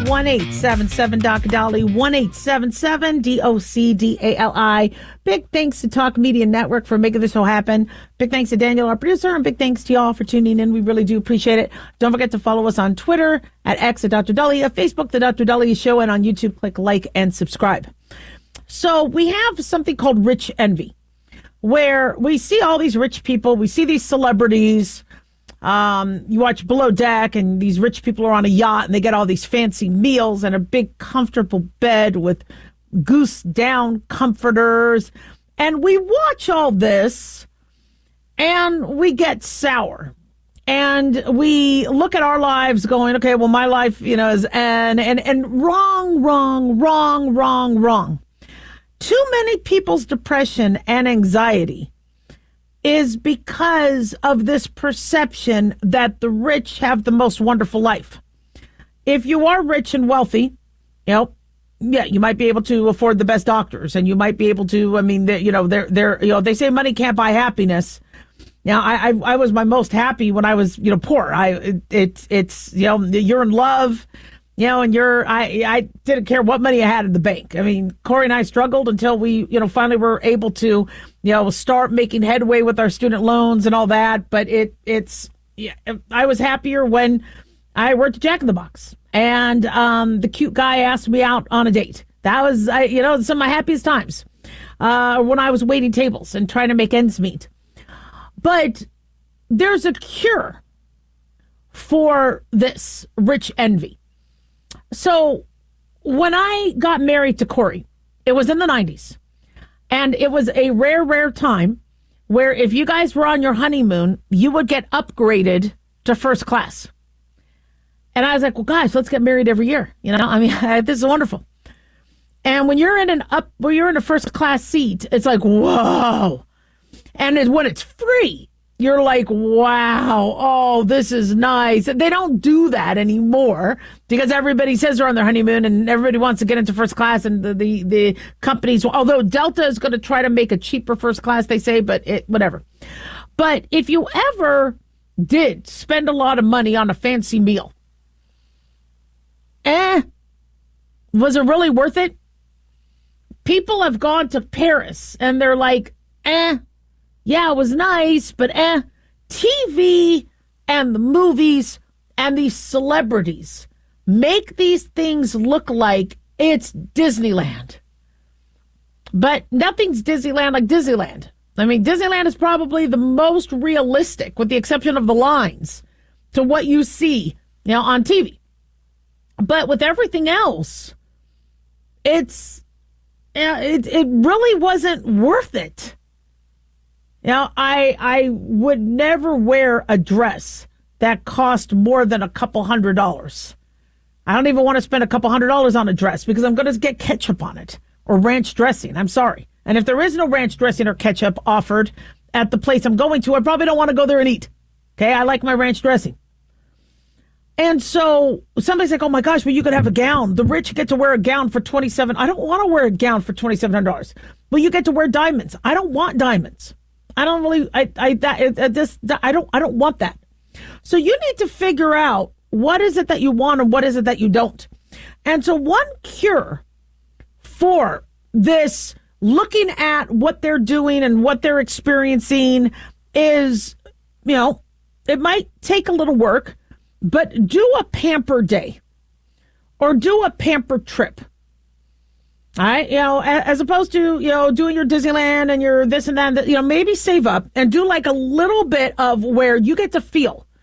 1-877-DOC Dolly, 1-877-DOCDALI. Big thanks to Talk Media Network for making this show happen. Big thanks to Daniel, our producer, and big thanks to y'all for tuning in. We really do appreciate it. Don't forget to follow us on Twitter at X at Dr. Dolly, at Facebook, The Dr. Dolly Show, and on YouTube, click like and subscribe. So we have something called rich envy, where we see all these rich people, we see these celebrities. You watch Below Deck, and these rich people are on a yacht, and they get all these fancy meals and a big comfortable bed with goose down comforters. And we watch all this, and we get sour. And we look at our lives going, okay, well, my life, is, and wrong. Too many people's depression and anxiety is because of this perception that the rich have the most wonderful life. If you are rich and wealthy, you might be able to afford the best doctors, and you might be able to, they say money can't buy happiness. Now, I was my most happy when I was, poor. You're in love, and I didn't care what money I had in the bank. I mean, Corey and I struggled until we, finally were able to, start making headway with our student loans and all that. But I was happier when I worked at Jack in the Box, and the cute guy asked me out on a date. That was, some of my happiest times when I was waiting tables and trying to make ends meet. But there's a cure for this rich envy. So when I got married to Corey, it was in the 90s. And it was a rare time where if you guys were on your honeymoon, you would get upgraded to first class. And I was like, well, guys, let's get married every year. This is wonderful. And when you're in a first class seat, it's like, whoa. And when it's free, you're like, wow, oh, this is nice. They don't do that anymore because everybody says they're on their honeymoon and everybody wants to get into first class, and the companies, although Delta is going to try to make a cheaper first class, they say, but whatever. But if you ever did spend a lot of money on a fancy meal, was it really worth it? People have gone to Paris and they're like, yeah, it was nice, but TV and the movies and these celebrities make these things look like it's Disneyland. But nothing's Disneyland like Disneyland. I mean, Disneyland is probably the most realistic, with the exception of the lines, to what you see, on TV. But with everything else, it really wasn't worth it. I would never wear a dress that cost more than a couple $100. I don't even want to spend a couple $100 on a dress because I'm going to get ketchup on it or ranch dressing. I'm sorry. And if there is no ranch dressing or ketchup offered at the place I'm going to, I probably don't want to go there and eat. Okay, I like my ranch dressing. And so somebody's like, oh my gosh, well, you could have a gown. The rich get to wear a gown for $2,700. I don't want to wear a gown for $2,700. Well, you get to wear diamonds. I don't want diamonds. I don't really, I don't want that. So you need to figure out what is it that you want and what is it that you don't. And so one cure for this, looking at what they're doing and what they're experiencing, is, it might take a little work, but do a pamper day or do a pamper trip. All right, as opposed to, doing your Disneyland and your this and that, maybe save up and do like a little bit of where you get to feel